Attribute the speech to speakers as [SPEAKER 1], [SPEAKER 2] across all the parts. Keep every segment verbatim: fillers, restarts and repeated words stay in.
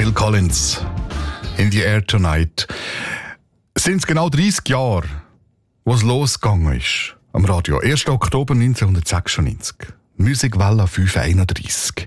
[SPEAKER 1] Phil Collins, In the Air Tonight. Sind es genau dreißig Jahre, wo es losgegangen ist am Radio. erster Oktober neunzehnhundertsechsundneunzig. Musikwelle fünf einunddreißig.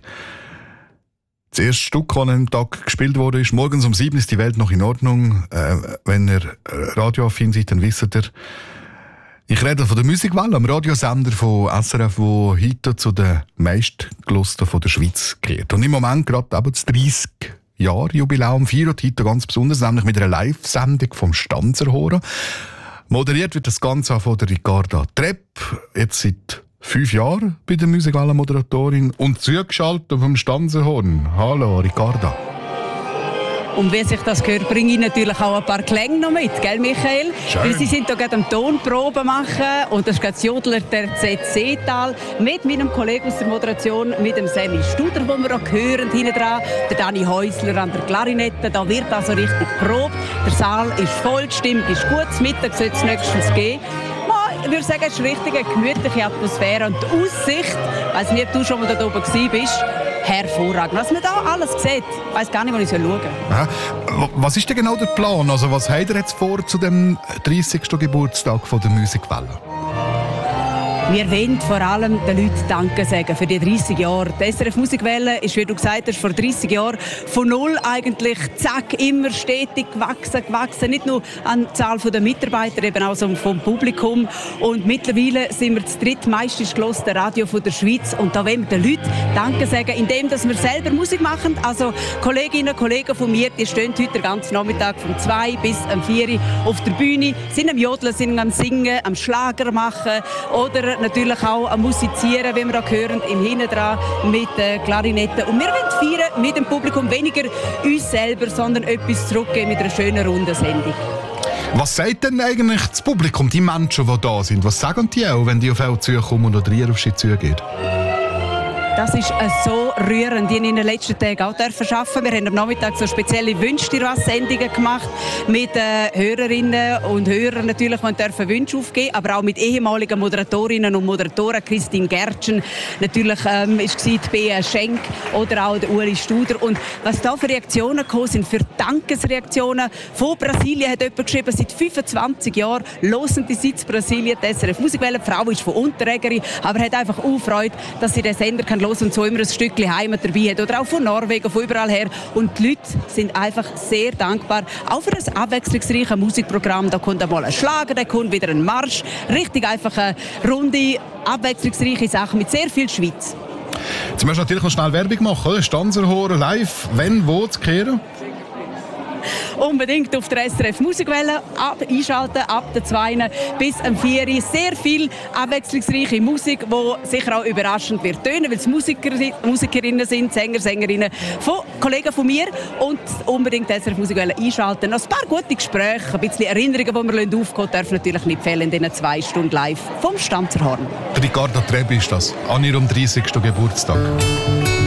[SPEAKER 1] Das erste Stück, das am Tag gespielt wurde, ist morgens um sieben ist die Welt noch in Ordnung. Äh, wenn ihr radioaffin seid, dann wisst ihr, ich rede von der Musikwelle, am Radiosender von S R F, wo heute zu den meistgelosten von der Schweiz gehört. Und im Moment gerade eben das dreißig Jahre Jubiläum feiert heute ganz besonders, nämlich mit einer Live-Sendung vom Stanzerhorn. Moderiert wird das Ganze von der Ricarda Trepp, jetzt seit fünf Jahren bei der Musikwelle-Moderatorin und zugeschaltet vom Stanzerhorn. Hallo Ricarda.
[SPEAKER 2] Und wie sich das gehört, bringe ich natürlich auch ein paar Klänge noch mit, gell Michael?
[SPEAKER 1] Schön.
[SPEAKER 2] Weil sie sind hier gerade am Tonproben machen und das ist gerade das Jodler der Z C-Tal mit meinem Kollegen aus der Moderation, mit dem Sammy Studer, den wir auch hören, hinten dran, der Dani Häusler an der Klarinette. Da wird also richtig probt. Der Saal ist voll, die Stimmung ist gut, das Mittag soll es nächstens gehen. Ich würde sagen, es ist eine richtig gemütliche Atmosphäre und die Aussicht, ich weiss nicht, ob du schon mal da oben gewesen bist, hervorragend. Was man da alles sieht, ich weiss gar nicht, wo ich schauen soll.
[SPEAKER 1] Ja, was ist denn genau der Plan? Also, was habt ihr jetzt vor zu dem dreißigsten Geburtstag von der Musikwelle?
[SPEAKER 2] Wir wollen vor allem den Leuten Danke sagen für die dreißig Jahre. Die S R F Musikwelle ist, wie du gesagt hast, vor dreißig Jahren von null eigentlich, zack, immer stetig gewachsen, gewachsen. Nicht nur an der Zahl der Mitarbeiter, eben auch so vom Publikum. Und mittlerweile sind wir das drittmeistens gehörte Radio von der Schweiz. Und da wollen wir den Leuten Danke sagen, indem dass wir selber Musik machen. Also Kolleginnen und Kollegen von mir, die stehen heute den ganzen Nachmittag von zwei bis um vier auf der Bühne, sind am Jodeln, sind am Singen, am Schlager machen oder natürlich auch am Musizieren, wie wir auch hören, im Hinten dran mit äh, Klarinetten. Und wir wollen feiern mit dem Publikum, weniger uns selber, sondern etwas zurückgeben mit einer schönen, runden Sendung.
[SPEAKER 1] Was sagt denn eigentlich das Publikum, die Menschen, die da sind? Was sagen die auch, wenn die auf euch zukommen oder ihr auf sie zugeht?
[SPEAKER 2] Das ist äh, so rührend. Die haben in den letzten Tagen auch dürfen arbeiten. Wir haben am Nachmittag so spezielle Wünsch dir was Sendungen gemacht mit äh, Hörerinnen und Hörern natürlich, die dürfen Wünsche aufgeben, aber auch mit ehemaligen Moderatorinnen und Moderatoren. Christine Gertschen, natürlich ähm, ist die Bea Schenk oder auch der Uli Studer. Und was da für Reaktionen gekommen sind, für Dankesreaktionen. Von Brasilien hat jemand geschrieben, seit fünfundzwanzig Jahren hören die seit Brasilien die S R F Musikwelle. Die Frau ist von Unterregeri, aber hat einfach auch Freude, dass sie den Sender kann los und so immer ein Stückchen Heimat dabei hat. Oder auch von Norwegen, von überall her. Und die Leute sind einfach sehr dankbar. Auch für ein abwechslungsreiches Musikprogramm. Da kommt einmal ein Schlager, da kommt wieder ein Marsch. Richtig einfach eine runde, abwechslungsreiche Sache mit sehr viel Schweiz.
[SPEAKER 1] Jetzt müssen wir natürlich noch schnell Werbung machen, oder? Stanzerhorn live, wenn, wo zu kehren?
[SPEAKER 2] Unbedingt auf der S R F Musikwelle ab, einschalten, ab der zwei bis um vier. Sehr viel abwechslungsreiche Musik, die sicher auch überraschend wird tönen, weil es Musiker, Musikerinnen sind, Sänger, Sängerinnen von Kollegen von mir. Und unbedingt die S R F Musikwelle einschalten. Noch ein paar gute Gespräche, ein bisschen Erinnerungen, die wir aufgehen dürfen natürlich nicht fehlen in diesen zwei Stunden live vom Stanzerhorn.
[SPEAKER 1] Ricarda Trepp ist das, an ihrem dreißigsten Geburtstag.